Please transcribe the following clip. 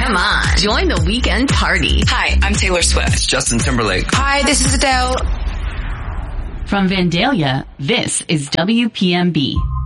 Come on. Join the weekend party. Hi, I'm Taylor Swift. It's Justin Timberlake. Hi, this is Adele. From Vandalia, this is WPMB.